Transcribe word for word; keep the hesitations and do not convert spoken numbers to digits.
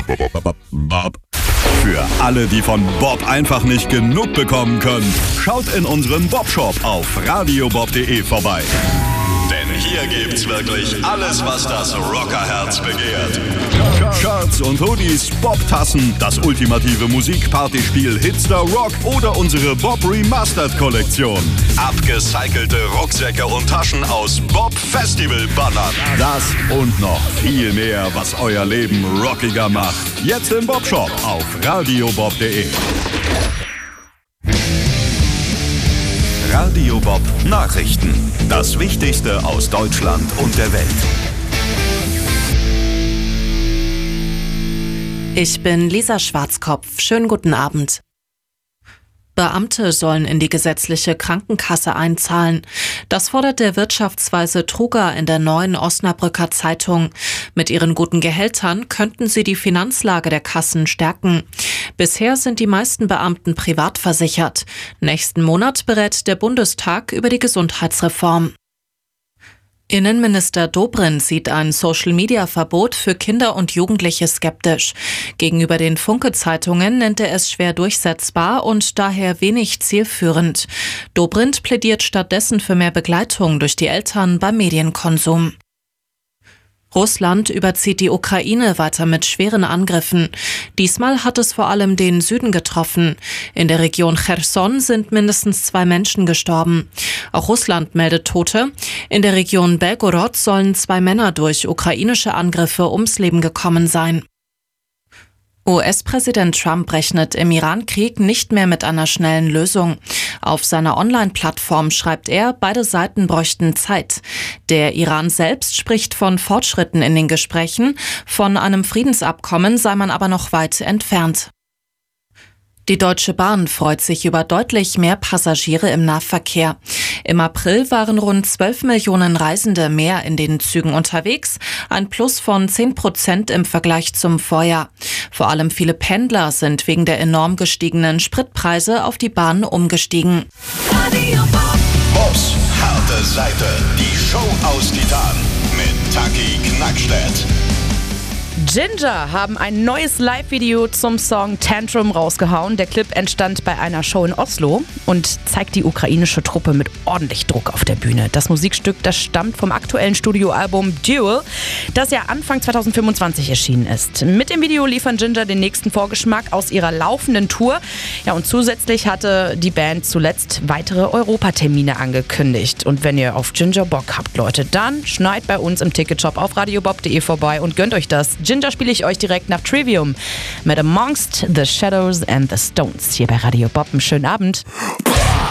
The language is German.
Bob. Für alle, die von Bob einfach nicht genug bekommen können, schaut in unserem Bob-Shop auf radiobob punkt de vorbei. Denn hier gibt's wirklich alles, was das Rockerherz begehrt. Shirts und Hoodies, Bob-Tassen, das ultimative Musikpartyspiel Hitstar Rock oder unsere Bob Remastered-Kollektion. Abgecycelte Rucksäcke und Taschen aus Bob-Festival-Bannern. Das und noch viel mehr, was euer Leben rockiger macht. Jetzt im Bob-Shop auf radiobob punkt de. Radio Bob Nachrichten. Das Wichtigste aus Deutschland und der Welt. Ich bin Lisa Schwarzkopf. Schönen guten Abend. Beamte sollen in die gesetzliche Krankenkasse einzahlen. Das fordert der Wirtschaftsweise Truger in der Neuen Osnabrücker Zeitung. Mit ihren guten Gehältern könnten sie die Finanzlage der Kassen stärken. Bisher sind die meisten Beamten privat versichert. Nächsten Monat berät der Bundestag über die Gesundheitsreform. Innenminister Dobrindt sieht ein Social-Media-Verbot für Kinder und Jugendliche skeptisch. Gegenüber den Funke-Zeitungen nennt er es schwer durchsetzbar und daher wenig zielführend. Dobrindt plädiert stattdessen für mehr Begleitung durch die Eltern beim Medienkonsum. Russland überzieht die Ukraine weiter mit schweren Angriffen. Diesmal hat es vor allem den Süden getroffen. In der Region Cherson sind mindestens zwei Menschen gestorben. Auch Russland meldet Tote. In der Region Belgorod sollen zwei Männer durch ukrainische Angriffe ums Leben gekommen sein. U S-Präsident Trump rechnet im Iran-Krieg nicht mehr mit einer schnellen Lösung. Auf seiner Online-Plattform schreibt er, beide Seiten bräuchten Zeit. Der Iran selbst spricht von Fortschritten in den Gesprächen, von einem Friedensabkommen sei man aber noch weit entfernt. Die Deutsche Bahn freut sich über deutlich mehr Passagiere im Nahverkehr. Im April waren rund zwölf Millionen Reisende mehr in den Zügen unterwegs, ein Plus von zehn Prozent im Vergleich zum Vorjahr. Vor allem viele Pendler sind wegen der enorm gestiegenen Spritpreise auf die Bahn umgestiegen. Bobs harte Seite, die Show aus Titan mit Taki Knackstedt. Ginger haben ein neues Live-Video zum Song Tantrum rausgehauen. Der Clip entstand bei einer Show in Oslo und zeigt die ukrainische Truppe mit ordentlich Druck auf der Bühne. Das Musikstück, das stammt vom aktuellen Studioalbum Duel, das ja Anfang zwanzig fünfundzwanzig erschienen ist. Mit dem Video liefern Ginger den nächsten Vorgeschmack aus ihrer laufenden Tour. Ja, und zusätzlich hatte die Band zuletzt weitere Europatermine angekündigt. Und wenn ihr auf Ginger Bock habt, Leute, dann schneid bei uns im Ticketshop auf radiobob punkt de vorbei und gönnt euch das. Ginger spiele ich euch direkt nach Trivium mit Amongst the Shadows and the Stones hier bei Radio Bob. Einen schönen Abend.